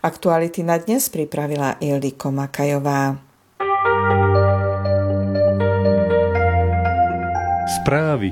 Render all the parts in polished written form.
Aktuality na dnes pripravila Ildiko Makajová. Správy.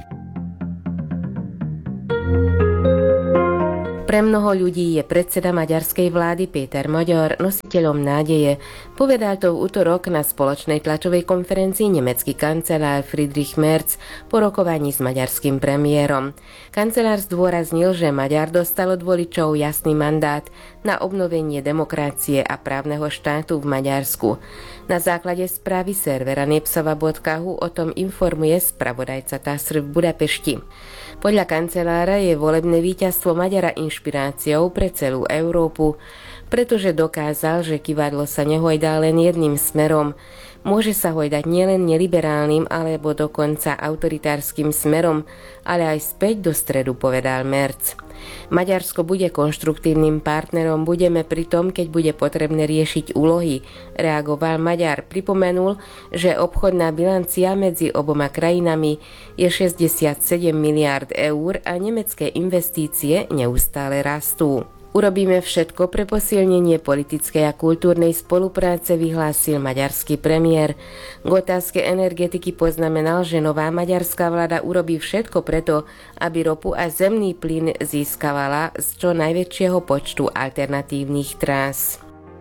Pre mnoho ľudí je predseda maďarskej vlády Péter Magyar nositeľom nádeje. Povedal to v utorok na spoločnej tlačovej konferencii nemecký kancelár Friedrich Merz po rokovaní s maďarským premiérom. Kancelár zdôraznil, že Maďar dostal od voličov jasný mandát na obnovenie demokracie a právneho štátu v Maďarsku. Na základe správy servera Népszava.hu o tom informuje spravodajca TASR v Budapešti. Podľa kancelára je volebné víťazstvo Maďara inšpiráciou pre celú Európu, pretože dokázal, že kyvadlo sa nehojdá len jedným smerom. Môže sa hojdať nielen neliberálnym alebo dokonca autoritárskym smerom, ale aj späť do stredu, povedal Merz. Maďarsko bude konštruktívnym partnerom, budeme pri tom, keď bude potrebné riešiť úlohy, reagoval Maďar. Pripomenul, že obchodná bilancia medzi oboma krajinami je 67 miliárd eur a nemecké investície neustále rastú. Urobíme všetko pre posilnenie politickej a kultúrnej spolupráce, vyhlásil maďarský premiér. K otázke energetiky poznamenal, že nová maďarská vláda urobí všetko preto, aby ropu a zemný plyn získavala z čo najväčšieho počtu alternatívnych trás.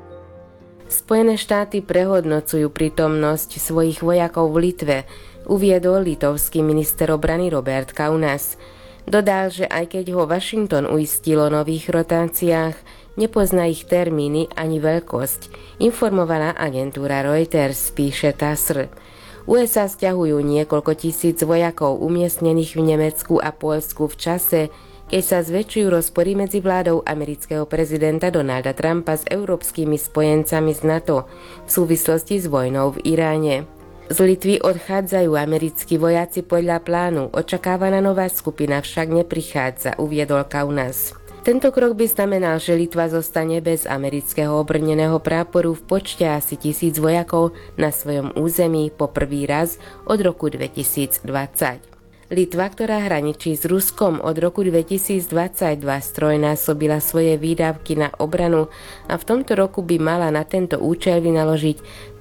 Spojené štáty prehodnocujú prítomnosť svojich vojakov v Litve, uviedol litovský minister obrany Robert Kaunas. Dodal, že aj keď ho Washington uistil o nových rotáciách, nepozná ich termíny ani veľkosť, informovala agentúra Reuters, píše TASR. USA sťahujú niekoľko tisíc vojakov umiestnených v Nemecku a Poľsku v čase, keď sa zväčšujú rozpory medzi vládou amerického prezidenta Donalda Trumpa s európskymi spojencami z NATO v súvislosti s vojnou v Iráne. Z Litvy odchádzajú americkí vojaci podľa plánu, očakávaná nová skupina však neprichádza, uviedol Kaunas. Tento krok by znamenal, že Litva zostane bez amerického obrneného práporu v počte asi 1000 vojakov na svojom území po prvý raz od roku 2020. Litva, ktorá hraničí s Ruskom od roku 2022, strojnásobila svoje výdavky na obranu a v tomto roku by mala na tento účel vynaložiť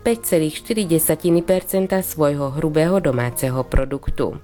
5,4% svojho hrubého domáceho produktu.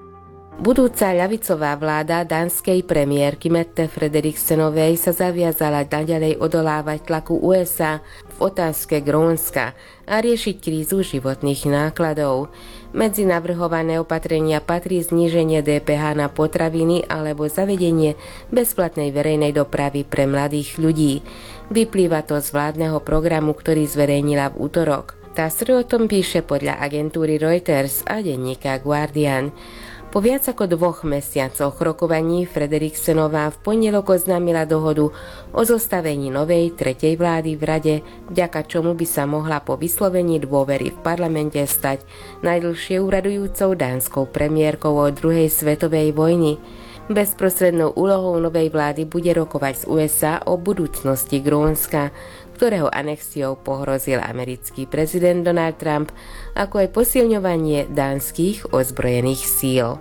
Budúca ľavicová vláda dánskej premiérky Mette Frederiksenovej sa zaviazala naďalej odolávať tlaku USA v otázke Grónska a riešiť krízu životných nákladov. Medzi navrhované opatrenia patrí zníženie DPH na potraviny alebo zavedenie bezplatnej verejnej dopravy pre mladých ľudí. Vyplýva to z vládneho programu, ktorý zverejnila v utorok. TASR o tom píše podľa agentúry Reuters a denníka Guardian. Po viac ako 2 mesiacoch rokovaní Frederiksenová v pondelok oznámila dohodu o zostavení novej tretej vlády v Rade, vďaka čomu by sa mohla po vyslovení dôvery v parlamente stať najdlhšie úradujúcou dánskou premiérkou od druhej svetovej vojny. Bezprostrednou úlohou novej vlády bude rokovať z USA o budúcnosti Grónska, ktorého anexiou pohrozil americký prezident Donald Trump, ako aj posilňovanie dánskych ozbrojených síl.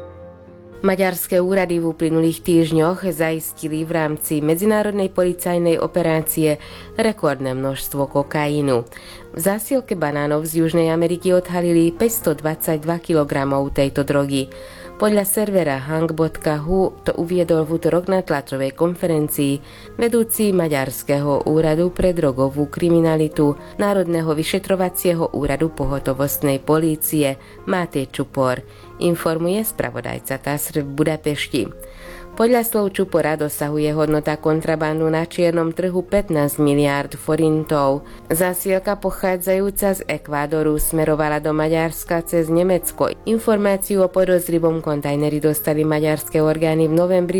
Maďarské úrady v uplynulých týždňoch zaistili v rámci medzinárodnej policajnej operácie rekordné množstvo kokainu. V zásielke banánov z Južnej Ameriky odhalili 522 kg tejto drogy. Podľa servera hang.hu to uviedol v utorok na tlačovej konferencii vedúci Maďarského úradu pre drogovú kriminalitu Národného vyšetrovacieho úradu pohotovostnej polície Máté Čupor, informuje spravodajca TASR v Budapešti. Podľa slov Čupora dosahuje hodnota kontrabandu na čiernom trhu 15 miliárd forintov. Zásielka pochádzajúca z Ekvádoru smerovala do Maďarska cez Nemecko. Informáciu o podozrivom kontajneri dostali maďarské orgány v novembri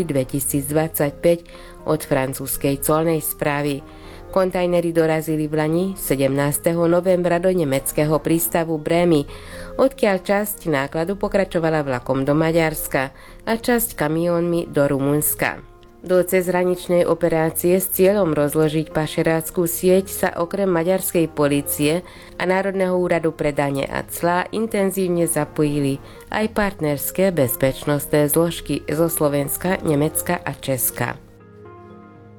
2025 od francúzskej colnej správy. Kontajnery dorazili v Lani 17. novembra do nemeckého prístavu Brémy, odkiaľ časť nákladu pokračovala vlakom do Maďarska a časť kamiónmi do Rumunska. Do cezhraničnej operácie s cieľom rozložiť pašerácku sieť sa okrem maďarskej polície a Národného úradu pre dane a clá intenzívne zapojili aj partnerské bezpečnostné zložky zo Slovenska, Nemecka a Česka.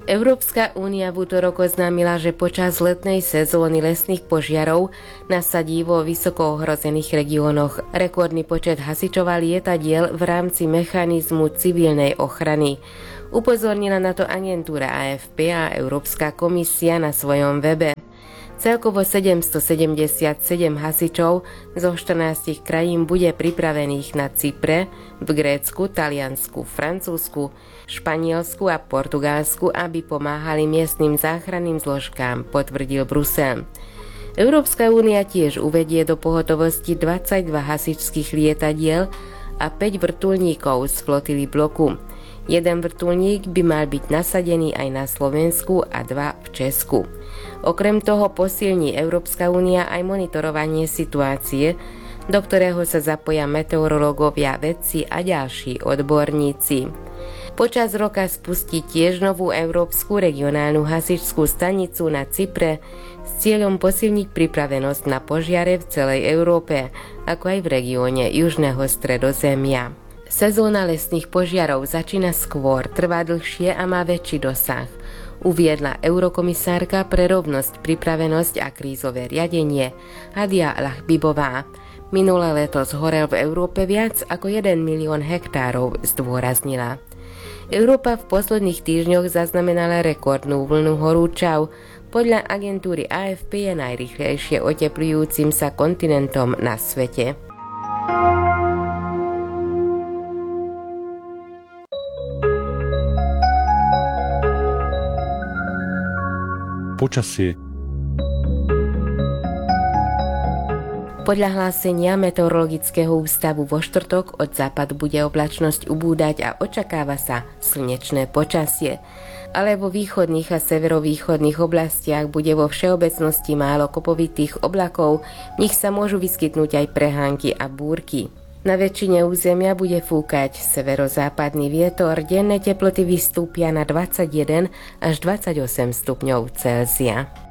Európska únia v utorok oznámila, že počas letnej sezóny lesných požiarov nasadí vo vysoko ohrozených regiónoch rekordný počet hasičov a lietadiel v rámci mechanizmu civilnej ochrany. Upozornila na to agentúra AFP a Európska komisia na svojom webe. Celkovo 777 hasičov zo 14 krajín bude pripravených na Cypre, v Grécku, Taliansku, Francúzsku, Španielsku a Portugalsku, aby pomáhali miestnym záchranným zložkám, potvrdil Brusel. Európska únia tiež uvedie do pohotovosti 22 hasičských lietadiel a 5 vrtuľníkov z flotily bloku. Jeden vrtuľník by mal byť nasadený aj na Slovensku a 2 v Česku. Okrem toho posilní Európska únia aj monitorovanie situácie, do ktorého sa zapoja meteorológovia, vedci a ďalší odborníci. Počas roka spustí tiež novú európsku regionálnu hasičskú stanicu na Cypre s cieľom posilniť pripravenosť na požiare v celej Európe, ako aj v regióne Južného Stredozemia. Sezóna lesných požiarov začína skôr, trvá dlhšie a má väčší dosah, uviedla eurokomisárka pre rovnosť, pripravenosť a krízové riadenie Hadia Lahbibová. Minulé leto zhorel v Európe viac ako 1 milión hektárov, zdôraznila. Európa v posledných týždňoch zaznamenala rekordnú vlnu horúčav. Podľa agentúry AFP je najrýchlejšie oteplujúcim sa kontinentom na svete. Počasie. Podľa hlásenia Meteorologického ústavu vo štvrtok od západu bude oblačnosť ubúdať a očakáva sa slnečné počasie. Ale vo východných a severovýchodných oblastiach bude vo všeobecnosti málo kopovitých oblakov, v nich sa môžu vyskytnúť aj prehánky a búrky. Na väčšine územia bude fúkať severozápadný vietor, denné teploty vystúpia na 21 až 28 stupňov Celzia.